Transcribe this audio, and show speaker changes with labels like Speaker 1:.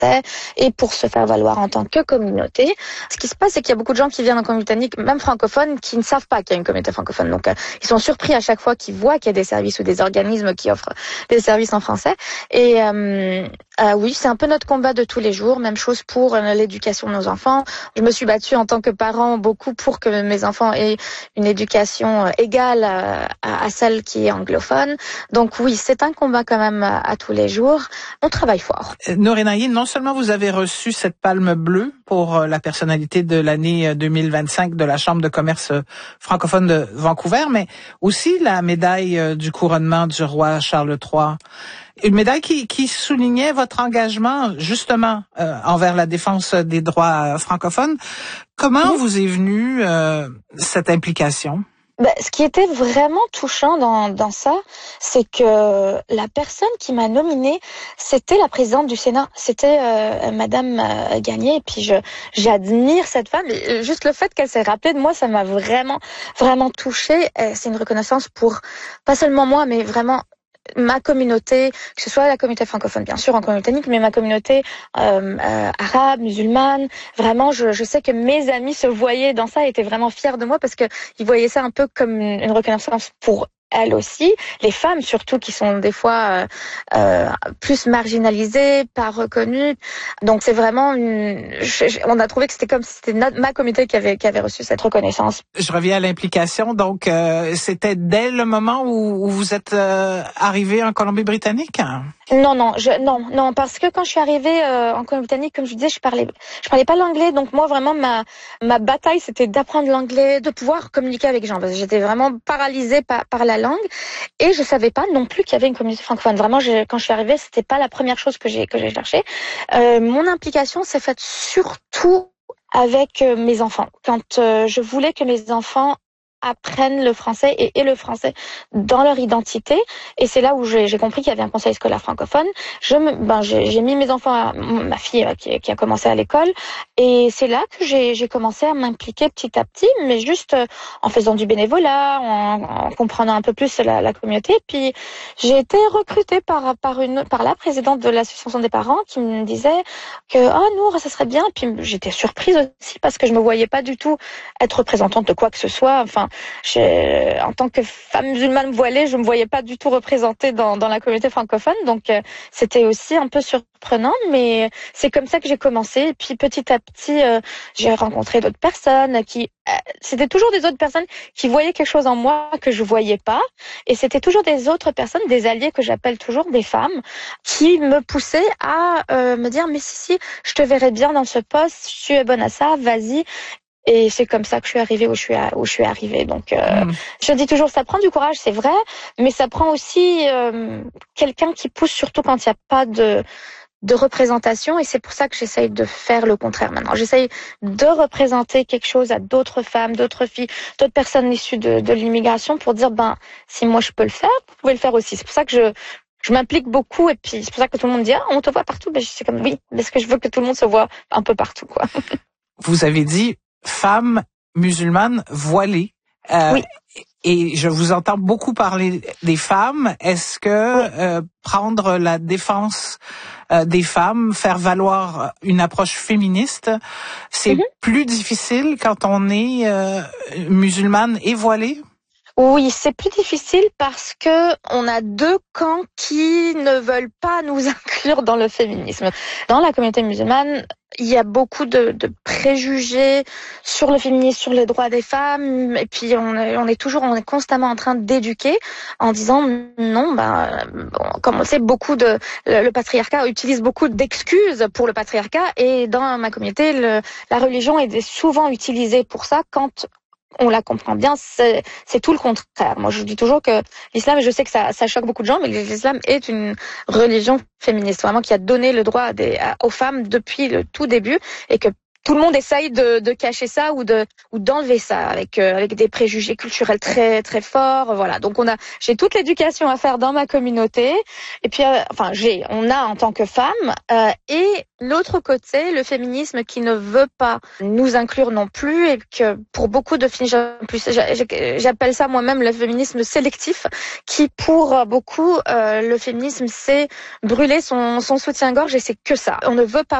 Speaker 1: et pour se faire valoir en tant que communauté. Ce qui se passe, c'est qu'il y a beaucoup de gens qui viennent en Colombie-Britannique, même francophones, qui ne savent pas qu'il y a une communauté francophone. Donc, ils sont surpris à chaque fois qu'ils voient qu'il y a des services ou des organismes qui offrent des services en français. Et oui, c'est un peu notre combat de tous les jours. Même chose pour l'éducation de nos enfants. Je me suis battue en tant que parent beaucoup pour que mes enfants aient une éducation égale à celle qui est anglophone. Donc oui, c'est un combat quand même à tous les jours. On travaille fort.
Speaker 2: Nouré Naïe, non seulement vous avez reçu cette palme bleue pour la personnalité de l'année 2025 de la Chambre de commerce francophone de Vancouver, mais aussi la médaille du couronnement du roi Charles III. Une médaille qui soulignait votre engagement justement envers la défense des droits francophones. Comment vous est venue cette implication?
Speaker 1: Ce qui était vraiment touchant dans ça, c'est que la personne qui m'a nominée, c'était la présidente du Sénat, c'était Madame Gagné. Et puis j'admire cette femme. Et juste le fait qu'elle s'est rappelée de moi, ça m'a vraiment touchée. C'est une reconnaissance pour pas seulement moi, mais vraiment ma communauté, que ce soit la communauté francophone, bien sûr, en Colombie-Britannique, mais ma communauté arabe, musulmane. Vraiment, je sais que mes amis se voyaient dans ça et étaient vraiment fiers de moi parce que ils voyaient ça un peu comme une reconnaissance pour elles aussi, les femmes surtout qui sont des fois plus marginalisées, pas reconnues. Donc c'est vraiment on a trouvé que c'était comme si c'était ma communauté qui avait reçu cette reconnaissance.
Speaker 2: Je reviens à l'implication. Donc c'était dès le moment où vous êtes arrivé en Colombie-Britannique?
Speaker 1: Non, parce que quand je suis arrivée en Colombie-Britannique, comme je disais, je parlais pas l'anglais, donc moi vraiment ma bataille c'était d'apprendre l'anglais, de pouvoir communiquer avec les gens, parce que j'étais vraiment paralysée par la langue et je savais pas non plus qu'il y avait une communauté francophone. Vraiment, quand je suis arrivée, c'était pas la première chose que j'ai cherché. Mon implication s'est faite surtout avec mes enfants. Quand je voulais que mes enfants apprennent le français et le français dans leur identité. Et c'est là où j'ai compris qu'il y avait un conseil scolaire francophone. J'ai mis mes enfants, ma fille qui a commencé à l'école, et c'est là que j'ai commencé à m'impliquer petit à petit, mais juste en faisant du bénévolat, en comprenant un peu plus la communauté. Puis j'ai été recrutée par la présidente de l'association des parents qui me disait que Nour, ça serait bien. Puis j'étais surprise aussi parce que je me voyais pas du tout être représentante de quoi que ce soit. Enfin, en tant que femme musulmane voilée, je me voyais pas du tout représentée dans la communauté francophone, donc c'était aussi un peu surprenant, mais c'est comme ça que j'ai commencé. Et puis petit à petit, j'ai rencontré d'autres personnes c'était toujours des autres personnes qui voyaient quelque chose en moi que je voyais pas, et c'était toujours des autres personnes, des alliés que j'appelle toujours des femmes, qui me poussaient à me dire mais si, je te verrais bien dans ce poste, tu es bonne à ça, vas-y. Et c'est comme ça que je suis arrivée où je suis arrivée. Donc, je dis toujours, ça prend du courage, c'est vrai, mais ça prend aussi quelqu'un qui pousse, surtout quand il n'y a pas de représentation. Et c'est pour ça que j'essaye de faire le contraire maintenant. J'essaye de représenter quelque chose à d'autres femmes, d'autres filles, d'autres personnes issues de l'immigration pour dire, si moi je peux le faire, vous pouvez le faire aussi. C'est pour ça que je m'implique beaucoup, et puis c'est pour ça que tout le monde dit, on te voit partout. Je suis comme, oui, parce que je veux que tout le monde se voit un peu partout, quoi.
Speaker 2: Vous avez dit femme musulmane voilée.
Speaker 1: Oui.
Speaker 2: Et je vous entends beaucoup parler des femmes. Est-ce que prendre la défense des femmes, faire valoir une approche féministe, c'est plus difficile quand on est musulmane et voilée?
Speaker 1: Oui, c'est plus difficile parce que on a deux camps qui ne veulent pas nous inclure dans le féminisme. Dans la communauté musulmane, il y a beaucoup de préjugés sur le féminisme, sur les droits des femmes, et puis on est constamment en train d'éduquer en disant non, comme on sait, le patriarcat utilise beaucoup d'excuses pour le patriarcat, et dans ma communauté, la religion est souvent utilisée pour ça quand on la comprend bien, c'est tout le contraire. Moi, je dis toujours que l'islam, et je sais que ça choque beaucoup de gens, mais l'islam est une religion féministe, vraiment, qui a donné le droit aux femmes depuis le tout début, et que tout le monde essaye de cacher ça ou d'enlever ça avec des préjugés culturels très très forts. Voilà. Donc j'ai toute l'éducation à faire dans ma communauté. Et puis on a en tant que femme et l'autre côté, le féminisme qui ne veut pas nous inclure non plus et que pour beaucoup de filles, j'appelle ça moi-même le féminisme sélectif, qui pour beaucoup le féminisme c'est brûler son soutien-gorge et c'est que ça. On ne veut pas